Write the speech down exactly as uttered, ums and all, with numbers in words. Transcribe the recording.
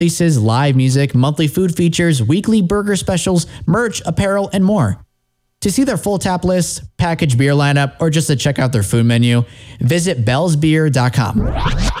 releases, live music, monthly food features, weekly burger specials, merch, apparel, and more. To see their full tap list, packaged beer lineup, or just to check out their food menu, visit bells beer dot com.